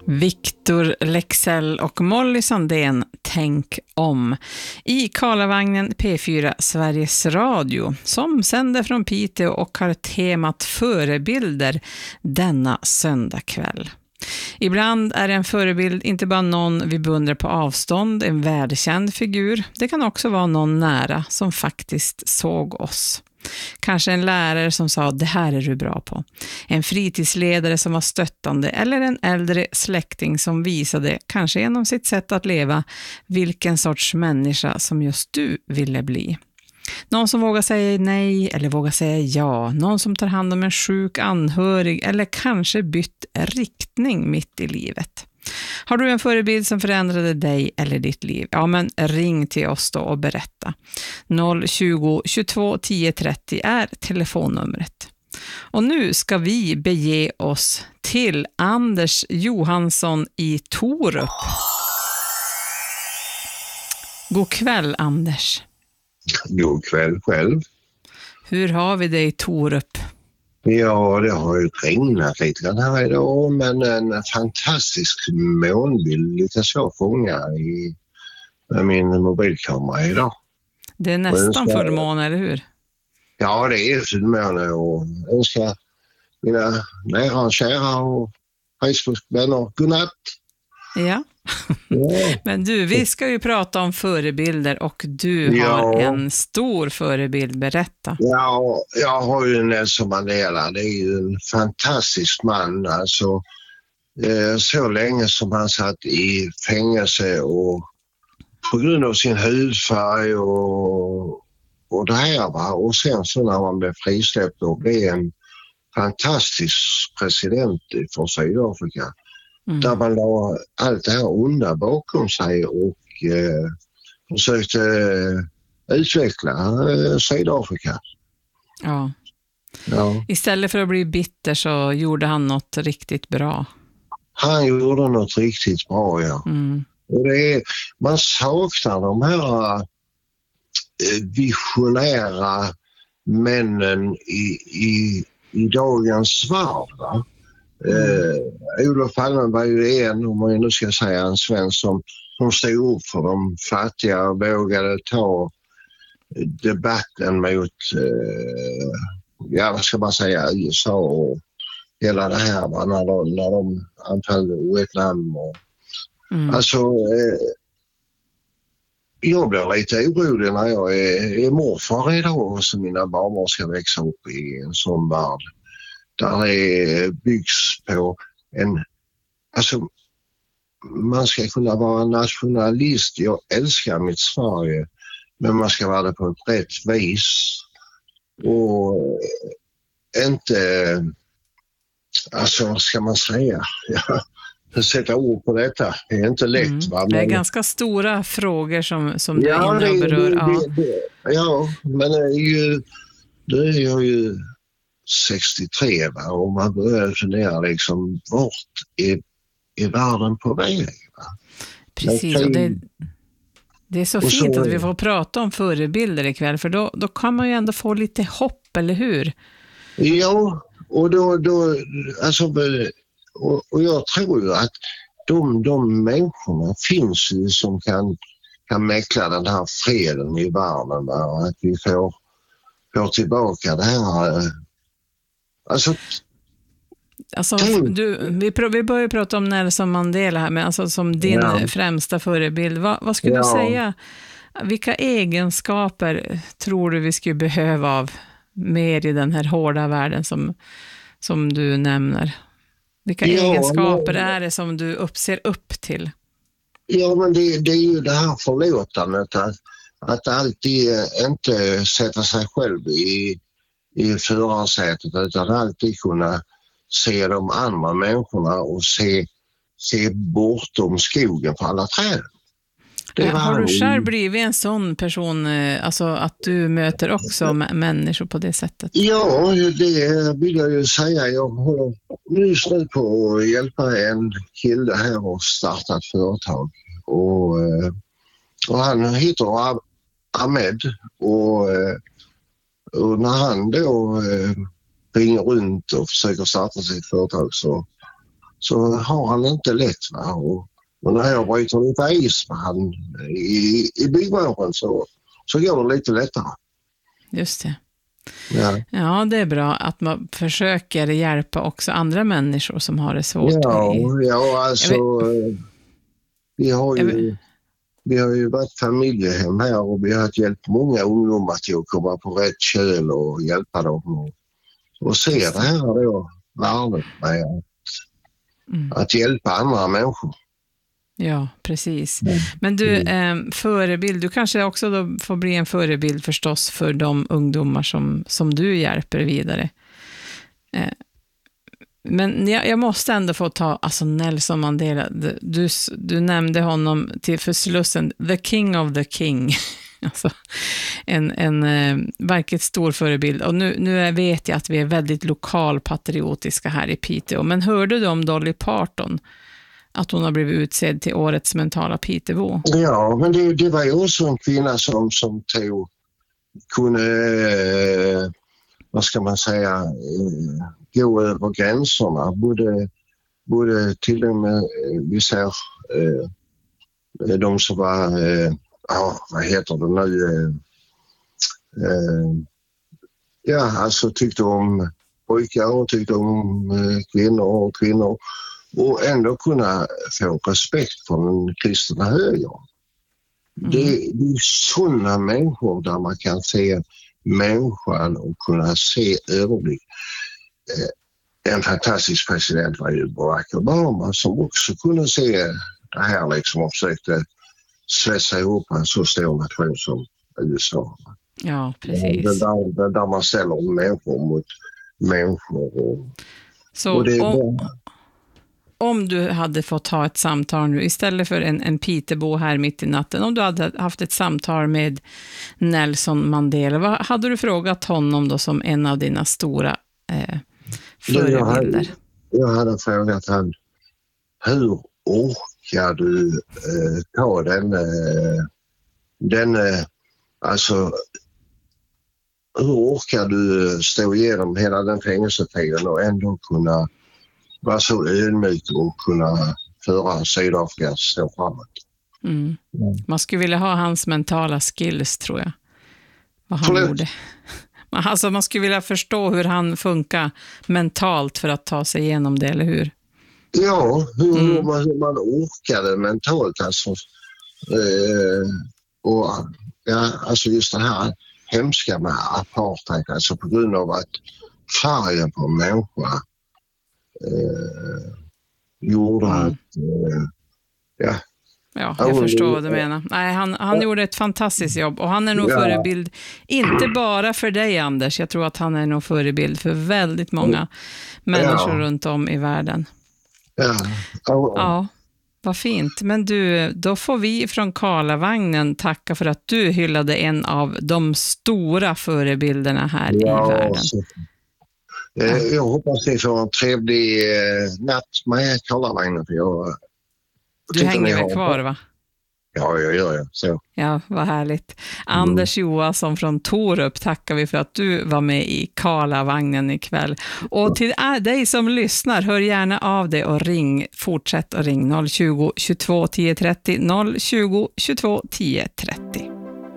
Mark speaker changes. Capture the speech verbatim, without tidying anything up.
Speaker 1: Victor Lexell och Molly Sandén, Tänk om. I Karlavagnen P fyra Sveriges Radio som sänder från Piteå och har temat förebilder denna söndagkväll. Ibland är en förebild inte bara någon vi beundrar på avstånd, en värdekänd figur. Det kan också vara någon nära som faktiskt såg oss. Kanske en lärare som sa det här är du bra på. En fritidsledare som var stöttande eller en äldre släkting som visade, kanske genom sitt sätt att leva, vilken sorts människa som just du ville bli. Någon som vågar säga nej eller vågar säga ja. Någon som tar hand om en sjuk anhörig eller kanske bytt riktning mitt i livet. Har du en förebild som förändrade dig eller ditt liv? Ja, men ring till oss då och berätta. noll tjugo tjugotvå tio trettio är telefonnumret. Och nu ska vi bege oss till Anders Johansson i Torup. God kväll, Anders.
Speaker 2: God kväll själv.
Speaker 1: Hur har vi det i Torup?
Speaker 2: Ja, det har ju regnat lite grann här idag, men en fantastisk månbild lyckas jag fånga i med min mobilkamera idag.
Speaker 1: Det är nästan fullmåne, eller hur?
Speaker 2: Ja, det är fullmåne och jag önskar mina nära och kära och Facebook-vänner godnatt.
Speaker 1: Ja. Ja. Men du, vi ska ju prata om förebilder och du
Speaker 2: ja.
Speaker 1: har en stor förebild, berätta.
Speaker 2: Ja, jag har ju Nelson Mandela, det är ju en fantastisk man, alltså eh, så länge som han satt i fängelse och på grund av sin hudfärg och, och det här va, och sen så när man blev frisläppt och blev en fantastisk president för Sydafrika. Mm. Där man la allt det här onda bakom sig och eh, försökte eh, utveckla eh, Sydafrika.
Speaker 1: Ja.
Speaker 2: ja.
Speaker 1: Istället för att bli bitter så gjorde han något riktigt bra.
Speaker 2: Han gjorde något riktigt bra, ja.
Speaker 1: Mm.
Speaker 2: Och det är, man saknar de här eh, visionära männen i, i, i dagens värld, va? Mm. Uh, Olof Palme var ju en, om man nu ska säga en svensk som, som stod upp för de fattiga och vågade ta debatten mot uh, ja vad ska man säga U S A och hela det här va, när de, när de anföll Vietnam och, mm. alltså uh, jag blir lite orolig när jag är, är morfar idag och så mina barn ska växa upp i en sån värld. Där det byggs på en, alltså man ska kunna vara nationalist, jag älskar mitt Sverige, men man ska vara det på ett rätt vis och inte, alltså ska man säga, ja, sätta ord på detta, det är inte lätt.
Speaker 1: Mm.
Speaker 2: Va? Men,
Speaker 1: det är ganska stora frågor som, som du
Speaker 2: ja,
Speaker 1: inne och berör.
Speaker 2: Det,
Speaker 1: ja.
Speaker 2: Det, det, ja, men det är ju, det är ju sextiotre va? Och man börjar fundera liksom vart är, är världen på väg va?
Speaker 1: Precis, och det, det är så fint så, att vi får prata om förebilder ikväll, för då, då kan man ju ändå få lite hopp, eller hur?
Speaker 2: Ja, och då, då alltså, och, och jag tror ju att de, de människorna finns ju som kan, kan mäkla den här freden i världen va? Att vi får, får tillbaka det här. Alltså,
Speaker 1: alltså du, vi, pr- vi börjar prata om Nelson Mandela här, men alltså som din ja. främsta förebild. Va, vad skulle ja. du säga? Vilka egenskaper tror du vi skulle behöva av mer i den här hårda världen som, som du nämner? Vilka ja, egenskaper men, är det som du upp, ser upp till?
Speaker 2: Ja, men det, det är ju det här förlåtandet att, att alltid inte sätta sig själv i i förarsätet utan alltid kunna se de andra människorna och se, se bortom skogen för alla träd.
Speaker 1: Det har han... du själv blivit en sån person, alltså att du möter också människor på det sättet?
Speaker 2: Ja, det vill jag ju säga. Jag håller just nu på att hjälpa en kille här och starta ett företag. Och, och han heter Ahmed och Och när han då eh, ringer runt och försöker starta sitt företag så, så har han inte lätt. Va? Och, och när jag bryter lite is med han i, i bygården så, så går det lite lättare.
Speaker 1: Just det.
Speaker 2: Ja.
Speaker 1: Ja, det är bra att man försöker hjälpa också andra människor som har det svårt.
Speaker 2: Ja,
Speaker 1: i...
Speaker 2: ja alltså
Speaker 1: vet...
Speaker 2: vi har ju
Speaker 1: vet...
Speaker 2: vi har ju varit familjehem här och vi har hjälpt många ungdomar till att komma på rätt köl och hjälpa dem och, och se det här då, värdet med att, mm. att hjälpa andra människor.
Speaker 1: Ja, precis. Men du, eh, förebild, du kanske också då får bli en förebild förstås för de ungdomar som, som du hjälper vidare. Eh, men jag, jag måste ändå få ta alltså Nelson Mandela. Du, du nämnde honom till för Slussen, the king of the king. Alltså, en en eh, verkligt stor förebild. Och nu, nu vet jag att vi är väldigt lokalpatriotiska här i Piteå. Men hörde du om Dolly Parton? Att hon har blivit utsedd till årets mentala Pitebo.
Speaker 2: Ja, men det, det var ju också en kvinna som, som tog, kunde, eh, vad ska man säga, eh, gå över gränserna. Både, både till och med, vi ser, eh, de som var, eh, ja, vad heter det nu, eh, eh, ja, alltså tyckte om pojkar och tyckte om eh, kvinnor och kvinnor. Och ändå kunna få respekt från den kristna högern. Mm. Det, det är sådana människor där man kan se människan och kunna se överblick. Eh, en fantastisk president var ju Barack Obama som också kunde se det här liksom och försökte svetsa ihop en så stor nation som U S A.
Speaker 1: Ja, precis.
Speaker 2: Det där, det där man ställer människor mot människor. Och,
Speaker 1: så
Speaker 2: och det är
Speaker 1: om, om du hade fått ha ett samtal nu, istället för en, en Pitebo här mitt i natten, om du hade haft ett samtal med Nelson Mandela, vad hade du frågat honom då som en av dina stora eh, förebilder?
Speaker 2: Jag hade, jag hade frågat han, hur orkar du eh, ta den, eh, den eh, alltså hur orkar du stå igenom hela den fängelsetiden och ändå kunna vara så ödmjuk och kunna föra Sydafrika så framåt.
Speaker 1: Mm. Mm. Man skulle vilja ha hans mentala skills, tror jag. Vad han
Speaker 2: Förlåt.
Speaker 1: gjorde. Alltså man skulle vilja förstå hur han funkar mentalt för att ta sig igenom det, eller hur?
Speaker 2: Ja, hur
Speaker 1: mm.
Speaker 2: man, man orkade mentalt alltså. Eh, och ja, alltså just det här hemska med apartheid, alltså på grund av att färgen på människa eh, gjorde
Speaker 1: mm.
Speaker 2: att eh, ja.
Speaker 1: Ja, jag förstår vad du menar. Nej, han, han gjorde ett fantastiskt jobb och han är nog ja. förebild, inte bara för dig Anders, jag tror att han är nog förebild för väldigt många människor ja. runt om i världen.
Speaker 2: Ja. Ja.
Speaker 1: ja, vad fint. Men du, då får vi från Karlavagnen tacka för att du hyllade en av de stora förebilderna här ja, i världen. Så.
Speaker 2: Eh, jag hoppas ni får en trevlig eh, natt med Karlavagnen, för jag
Speaker 1: Du hänger väl kvar, va?
Speaker 2: Ja, jag gör det. Så.
Speaker 1: Ja, vad härligt. Mm. Anders Johansson från Torup, tackar vi för att du var med i Karlavagnen ikväll. Och till dig som lyssnar, hör gärna av dig och ring. Fortsätt att ring noll tjugo, tjugotvå, tio trettio, noll tjugo, tjugotvå, tio trettio.